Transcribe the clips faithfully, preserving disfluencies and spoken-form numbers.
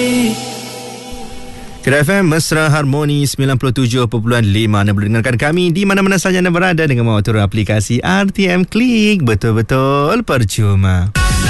Kedai F M Mesra Harmoni sembilan puluh tujuh perpuluhan lima. Anda boleh dengarkan kami di mana-mana sahaja anda berada dengan membawa aplikasi R T M Klik. Betul-betul percuma.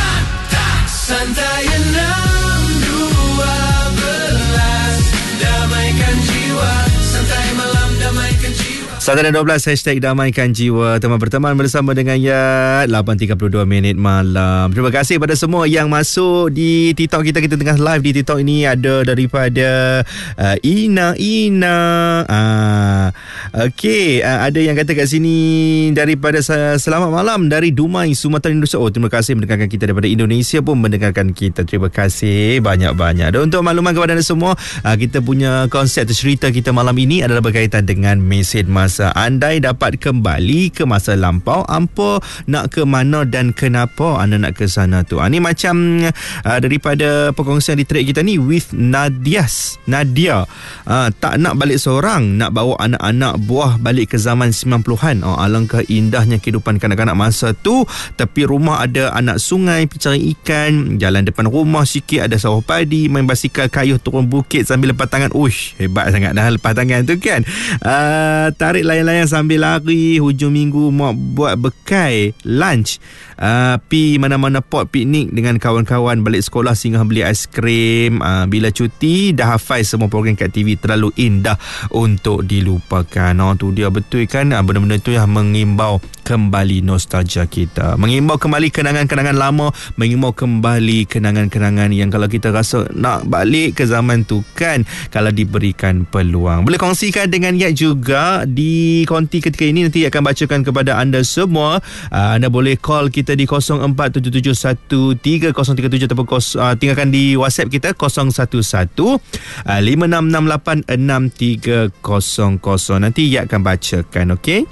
Santai enam dua belas, damaikan jiwa. Santai malam, damaikan jiwa. Santai dua belas, hashtag damaikan jiwa. Teman berteman bersama dengan Yat. lapan tiga puluh dua minit malam. Terima kasih kepada semua yang masuk di TikTok kita. Kita tengah live di TikTok ini. Ada daripada uh, Ina Ina uh, Okey, uh, ada yang kata kat sini daripada uh, selamat malam dari Dumai, Sumatera, Indonesia. Oh, terima kasih mendengarkan kita daripada Indonesia pun mendengarkan kita. Terima kasih banyak-banyak. Dan untuk makluman kepada anda semua, uh, kita punya konsep cerita kita malam ini adalah berkaitan dengan mesin masa. Andai dapat kembali ke masa lampau, apa nak ke mana dan kenapa anda nak ke sana tu? Ini macam uh, daripada perkongsian di thread kita ni with Nadias Nadia. Uh, tak nak balik seorang, nak bawa anak-anak buah balik ke zaman sembilan puluhan. Oh, alangkah indahnya kehidupan kanak-kanak masa tu. Tepi rumah ada anak sungai, pergi cari ikan. Jalan depan rumah sikit ada sawah padi. Main basikal kayuh turun bukit sambil lepas tangan. Uish, hebat sangat dah lepas tangan tu kan. Uh, tarik layang-layang sambil lari. Hujung minggu mak buat bekai lunch, uh, pi mana-mana pot piknik dengan kawan-kawan. Balik sekolah singgah beli aiskrim. uh, Bila cuti dah hafal semua program kat T V. Terlalu indah untuk dilupakan. Oh, tu dia betul kan. uh, Benda-benda tu yang mengimbau kembali nostalgia kita, mengimbau kembali kenangan-kenangan lama, mengimbau kembali kenangan-kenangan yang kalau kita rasa nak balik ke zaman tu kan, kalau diberikan peluang. Boleh kongsikan dengan Yat juga di konti ketika ini. Nanti akan bacakan kepada anda semua. uh, Anda boleh call kita di kosong empat tujuh tujuh satu tiga kosong tiga tujuh ataupun kos, uh, tinggalkan di WhatsApp kita kosong satu satu lima enam enam lapan enam tiga kosong kosong. Nanti Yat akan bacakan, okey?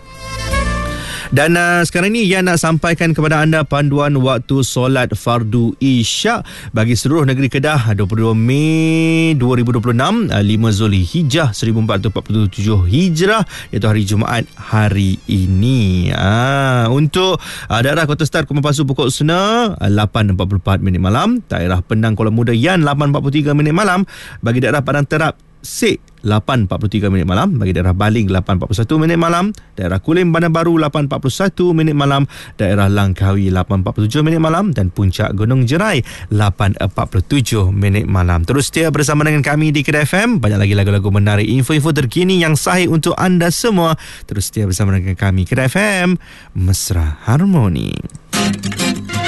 Dan uh, sekarang ni yang nak sampaikan kepada anda panduan waktu solat fardu Isyak bagi seluruh negeri Kedah dua puluh dua Mei dua ribu dua puluh enam, uh, lima Zulhijjah seribu empat ratus empat puluh tujuh Hijrah, iaitu hari Jumaat hari ini. Uh, untuk uh, daerah Kota Star Kuala Pasu Pokok Sena uh, lapan empat puluh empat minit malam, daerah Penang Kuala Muda Yan lapan empat puluh tiga minit malam, bagi daerah Padang Terap Sik lapan empat puluh tiga minit malam, bagi daerah Baling lapan empat puluh satu minit malam, daerah Kulim Bandar Baru lapan empat puluh satu minit malam, daerah Langkawi lapan empat puluh tujuh minit malam dan Puncak Gunung Jerai lapan empat puluh tujuh minit malam. Terus setia bersama dengan kami di Kedai F M. Banyak lagi lagu-lagu menarik, info-info terkini yang sahih untuk anda semua. Terus setia bersama dengan kami Kedai F M Mesra Harmoni.